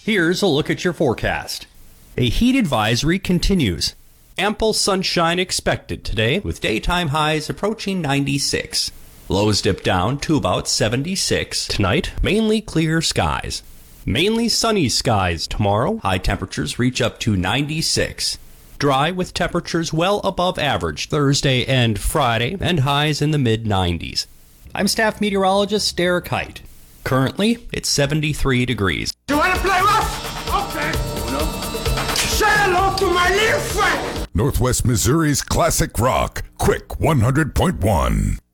Here's a look at your forecast. A heat advisory continues. Ample sunshine expected today with daytime highs approaching 96. Lows dip down to about 76. Tonight, mainly clear skies. Mainly sunny skies tomorrow. High temperatures reach up to 96. Dry with temperatures well above average Thursday and Friday and highs in the mid-90s. I'm staff meteorologist Derek Height. Currently, it's 73 degrees. You want to play rough? Okay. Say hello to my little friend. Northwest Missouri's classic rock, Quick 100.1.